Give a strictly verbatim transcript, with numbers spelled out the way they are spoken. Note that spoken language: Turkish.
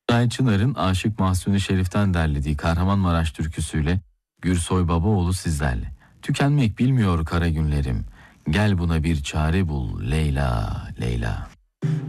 Ay Çınar'ın Aşık Mahsuni Şerif'ten derlediği Kahramanmaraş türküsüyle Gürsoy Babaoğlu sizlerle. Tükenmek bilmiyor kara günlerim. Gel buna bir çare bul Leyla, Leyla.